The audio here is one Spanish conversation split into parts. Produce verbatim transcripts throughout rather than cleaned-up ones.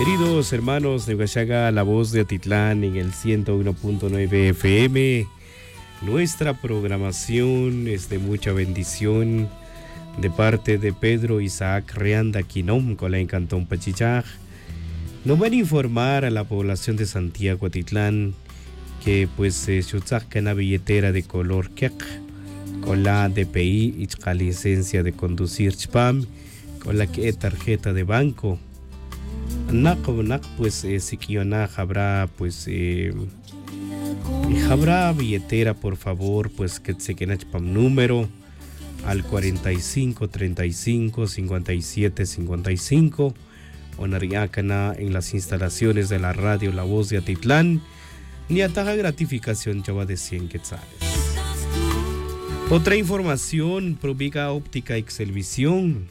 Queridos hermanos de Huachaga, la voz de Atitlán en el ciento uno punto nueve F M, nuestra programación es de mucha bendición de parte de Pedro Isaac Reanda Quinom, con la Encantón Pachichaj. Nos van a informar a la población de Santiago Atitlán que pues eh, una billetera de color kek, con la D P I y la licencia de conducir chpam, con la que tarjeta de banco. Nak pues eh, si habrá pues eh, habrá billetera, por favor, pues que se quede chpam número al cuarenta y cinco treinta y cinco cincuenta y siete cincuenta y cinco o Nariacana en las instalaciones de la radio La Voz de Atitlán, ni ataja gratificación chava de cien quetzales. Otra información, Proviga Óptica Excelvisión.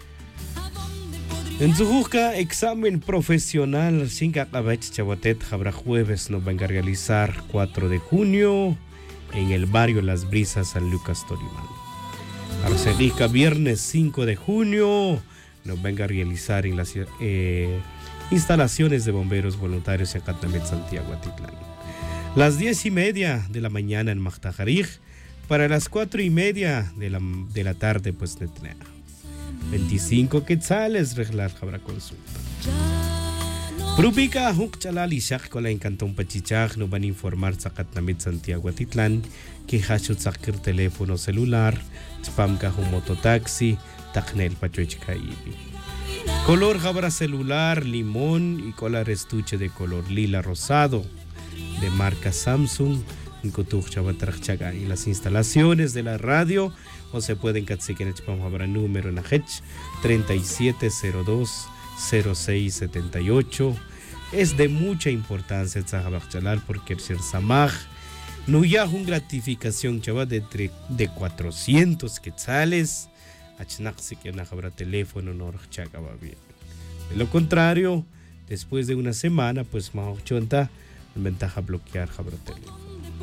En su busca examen profesional sin Cacabech Chabotet habrá jueves, nos van a realizar cuatro de junio en el barrio Las Brisas, San Lucas Torimán. Arcelica viernes cinco de junio nos van a realizar en las eh, instalaciones de bomberos voluntarios en Catamet, Santiago Atitlán. Las diez y media de la mañana en Mactajarij, para las cuatro y media de la, de la tarde pues Netnea. veinticinco quetzales reglar habrá consulta. Prubika Hukchalal y Shak con la Encantón Pachichaj nos van a informar Zacatnamit Santiago Atitlán que hashut sakir teléfono celular, spam ka un mototaxi, Tacnel Pachuechcaibi. Color habrá celular, limón y color estuche de color lila rosado de marca Samsung en Kutuj Chabatrachchaga. En las instalaciones de la radio o se pueden catsiquen chpam habrá número en Ajech treinta y siete cero dos cero seis setenta y ocho. Es de mucha importancia Tzajabachalal porque el Sher Samaj no ya una gratificación chava de, de cuatrocientos quetzales. Achnaxi que habrá teléfono no chaga va bien. De lo contrario, después de una semana, pues más ochenta ventaja bloquear habrá teléfono.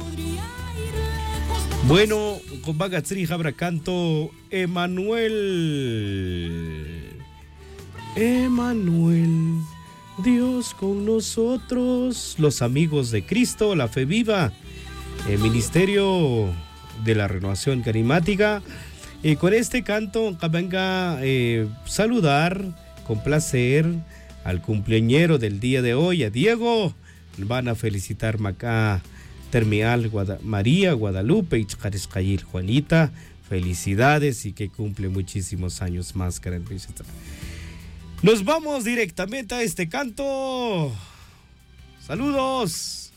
Bueno, con Bagatzri habrá canto Emanuel. Emanuel, Dios con nosotros, los amigos de Cristo, la fe viva, el Ministerio de la Renovación Carismática. Y con este canto venga eh, saludar con placer al cumpleañero del día de hoy, a Diego. Van a felicitar Macá Termial Guada, María Guadalupe y Chariscayil Juanita. Felicidades y que cumple muchísimos años más. Nos vamos directamente a este canto. Saludos.